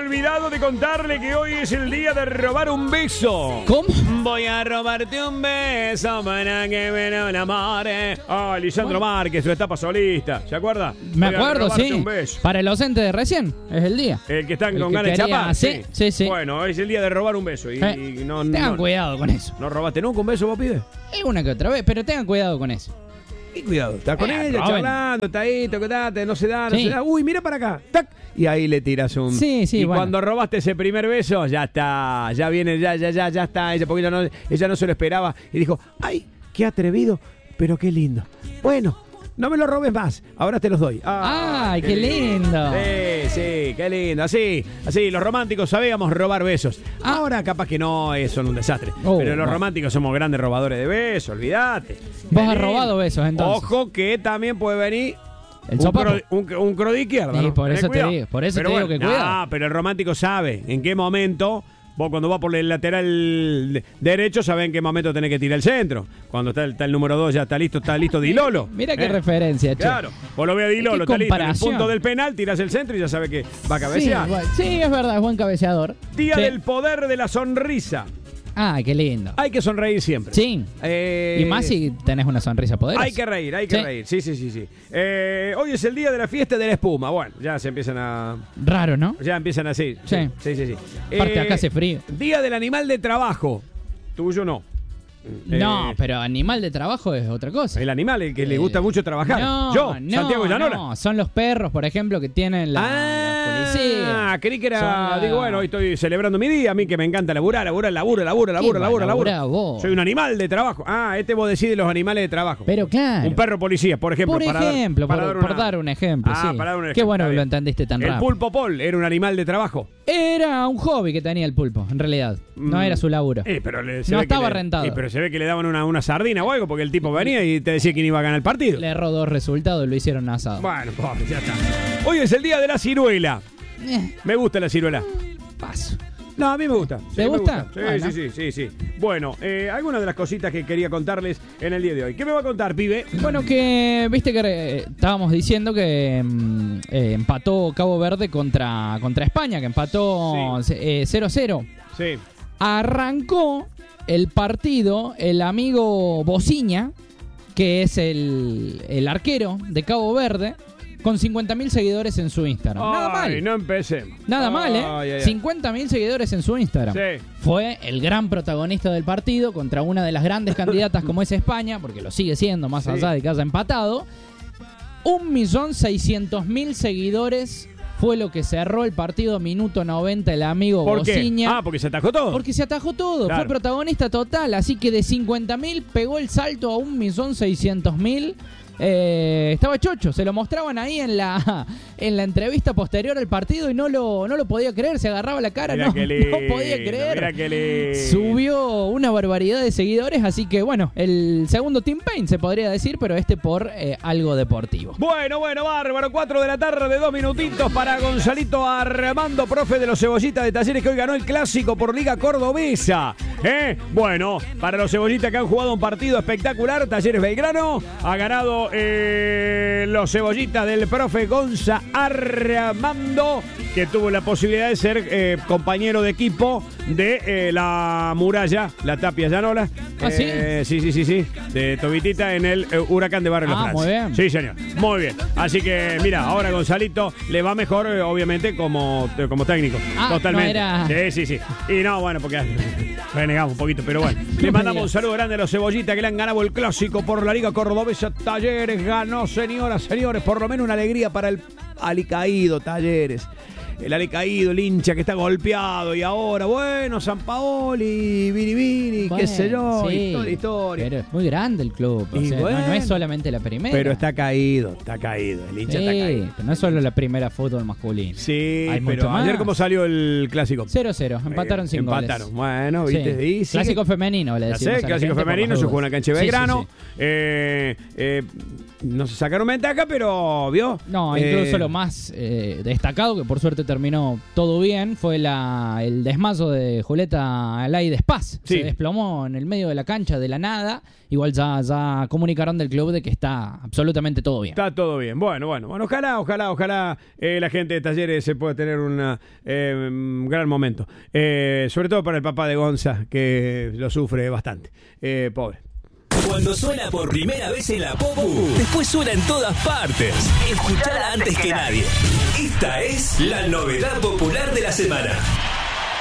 olvidado de contarle que hoy es el día de robar un beso. ¿Cómo? Voy a robarte un beso para que me enamore. Ah, Lisandro Márquez, su etapa solista. ¿Se acuerda? Me Voy a acuerdo, robarte sí. un beso. Para el docente de recién, es el día. El que están El con que ganas de quería- chapar. sí. Bueno, hoy es el día de robar un beso. Y no, Tengan no, cuidado con eso. ¿No robaste nunca un beso, vos, pibe? Una que otra vez, pero tengan cuidado con eso. Y cuidado, está con ella, Robin. charlando, está ahí, toquetate, no se da, no Sí. se da. Uy, mira para acá. ¡Tac! Y ahí le tiras un. Sí, Y bueno. cuando robaste ese primer beso, ya está. Ya viene, ya está. Ella, porque ella no se lo esperaba. Y dijo, ¡ay! ¡Qué atrevido! Pero qué lindo. Bueno, no me lo robes más. Ahora te los doy. ¡Ay, qué lindo! Sí, qué lindo. Así, los románticos sabíamos robar besos. Ahora capaz que no son un desastre. Oh, pero los bueno. románticos somos grandes robadores de besos, olvídate. Vos has Qué lindo. robado besos, entonces. Ojo que también puede venir El sopapo. un cro de izquierda. Sí, ¿no? por Tenés eso te cuidado. digo, por eso Pero te digo que cuidado. Ah, pero el romántico sabe en qué momento. Vos cuando vas por el lateral derecho sabés en qué momento tenés que tirar el centro. Cuando está el número 2 ya está listo Dilolo. Mira qué referencia, che. Claro, vos lo ves a Dilolo, ¿Qué está listo en el comparación? punto del penal, tirás el centro y ya sabes que va a Sí, cabecear. sí, es verdad, es buen cabeceador. Día Sí. del poder de la sonrisa. Ah, qué lindo. Hay que sonreír siempre. Sí. Y más si tenés una sonrisa poderosa. Hay que reír. Sí. Hoy es el día de la fiesta de la espuma. Bueno, ya se empiezan a... Raro, ¿no? Ya empiezan así. Sí. Sí. Aparte acá hace frío. Día del animal de trabajo. Tuyo no. No, pero animal de trabajo es otra cosa. El animal, el que le gusta mucho trabajar. No, Yo, no, Santiago Llanola. No, son los perros, por ejemplo, que tienen la policía. Creí que era... Son la- Digo, bueno, hoy estoy celebrando mi día. A mí que me encanta laburar. laburá vos? Soy un animal de trabajo. Vos decís de los animales de trabajo. Pero claro. Un perro policía, por ejemplo. Por ejemplo, por dar un ejemplo, sí. para dar un Qué ejemplo, bueno está que lo bien. entendiste tan El rápido. pulpo Paul era un animal de trabajo. Era un hobby que tenía el pulpo, en realidad. No era su laburo. Pero No estaba rentado. Pero se ve que le daban una sardina o algo porque el tipo venía y te decía quién iba a ganar el partido. Le erró 2 resultados y lo hicieron asado. Bueno, pobre, ya está. Hoy es el día de la ciruela. Me gusta la ciruela. Paso. No, a mí me gusta. ¿Te me gusta? Bueno. Sí. Bueno, algunas de las cositas que quería contarles en el día de hoy. ¿Qué me va a contar, pibe? Bueno, que viste que estábamos diciendo que empató Cabo Verde contra España, que empató 0-0. Sí. Arrancó el partido el amigo Bociña, que es el arquero de Cabo Verde, con 50.000 seguidores en su Instagram. Nada mal. No empecemos. Nada mal, ¿eh? Ay. 50.000 seguidores en su Instagram. Sí. Fue el gran protagonista del partido contra una de las grandes candidatas como es España, porque lo sigue siendo más allá de que haya empatado. 1.600.000 seguidores fue lo que cerró el partido, minuto 90, el amigo ¿Por qué? Bociña. Porque se atajó todo. Porque se atajó todo, Claro. fue protagonista total, así que de 50.000 pegó el salto a 1.600.000. Estaba chocho, se lo mostraban ahí en la entrevista posterior al partido y no lo podía creer, se agarraba la cara, Mirá no qué lindo, podía creer. mirá qué lindo. Subió una barbaridad de seguidores, así que bueno, el segundo Team Pain se podría decir, pero por algo deportivo. Bueno, bárbaro. 4 de la tarde, 2 minutitos para Gonzalito Armando, profe de los Cebollitas de Talleres, que hoy ganó el clásico por Liga Cordobesa. Bueno, para los Cebollitas que han jugado un partido espectacular, Talleres Belgrano ha ganado los Cebollitas del profe Gonza Armando, que tuvo la posibilidad de ser compañero de equipo de la Muralla, la Tapia Llanola. ¿Ah, sí? Sí, de Tobitita en el Huracán de Barrio La Francia. Muy bien. Sí, señor. Muy bien. Así que, mira, ahora Gonzalito le va mejor, obviamente, como técnico. Totalmente. No era... Sí. Y no, bueno, porque renegamos un poquito, pero bueno. Le mandamos un saludo grande a los Cebollitas que le han ganado el clásico por la Liga Cordobesa. Talleres ganó, señoras, señores. Por lo menos una alegría para el alicaído Talleres. El alicaído, el hincha que está golpeado. Y ahora, bueno, San Paoli, Viri, Bueno, qué sé yo. sí, Historia. Pero es muy grande el club. O Y sea, bueno, no es solamente la primera. Pero está caído. El hincha está caído. Pero no es solo la primera fútbol masculino. Sí, Hay mucho pero más. ayer cómo salió el clásico. 0-0, empataron sin goles. Empataron, bueno, Sí. viste. Y sigue. Clásico femenino, le Ya decimos. sé, a la clásico gente por femenino, las se jugó dudas. en la cancha de Sí, Belgrano. sí. No se sacaron ventaja, pero, ¿vio? No, incluso lo más destacado, que por suerte suerte terminó todo bien. Fue el desmazo de Julieta Alaide Spaz. Sí. Se desplomó en el medio de la cancha de la nada. Igual ya comunicaron del club de que está absolutamente todo bien. Está todo bien. Bueno, ojalá la gente de Talleres se pueda tener un gran momento. Sobre todo para el papá de Gonza, que lo sufre bastante. Pobre. Cuando suena por primera vez en la Popu, después suena en todas partes. Escuchala antes que nadie. Esta es la novedad popular de la semana.